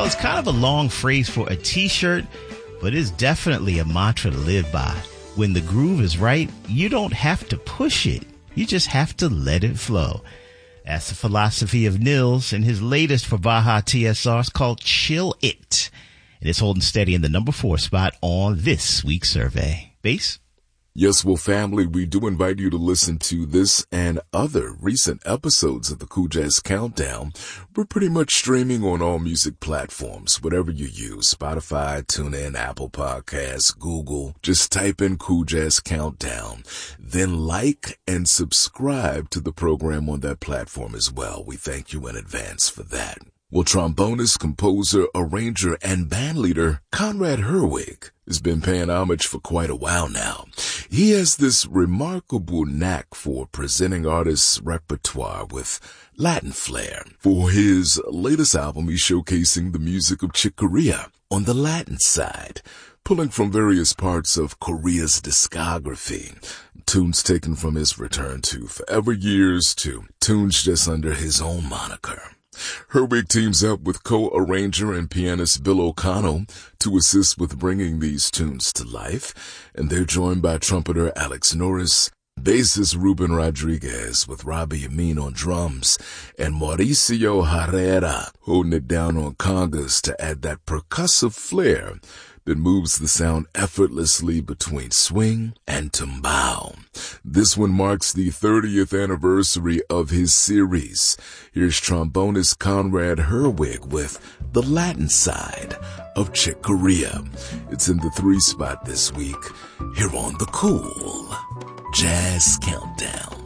Well, it's kind of a long phrase for a t-shirt, but it's definitely a mantra to live by. When the groove is right, you don't have to push it. You just have to let it flow. That's the philosophy of Nils, and his latest for Baja TSR is called Chill It. And it's holding steady in the number 4 spot on this week's survey. Bass? Yes, well, family, we do invite you to listen to this and other recent episodes of the Cool Jazz Countdown. We're pretty much streaming on all music platforms, whatever you use, Spotify, TuneIn, Apple Podcasts, Google. Just type in Cool Jazz Countdown. Then like and subscribe to the program on that platform as well. We thank you in advance for that. Well, trombonist, composer, arranger, and bandleader Conrad Herwig has been paying homage for quite a while now. He has this remarkable knack for presenting artists' repertoire with Latin flair. For his latest album, he's showcasing the music of Chick Corea on the Latin side, pulling from various parts of Korea's discography. Tunes taken from his return to Forever Years to tunes just under his own moniker. Herwig teams up with co-arranger and pianist Bill O'Connell to assist with bringing these tunes to life, and they're joined by trumpeter Alex Norris, bassist Ruben Rodriguez with Robbie Amin on drums, and Mauricio Herrera holding it down on congas to add that percussive flair that moves the sound effortlessly between swing and tumbao. This one marks the 30th anniversary of his series. Here's trombonist Conrad Herwig with the Latin side of Chick Corea. It's in the 3 spot this week here on the Cool Jazz Countdown.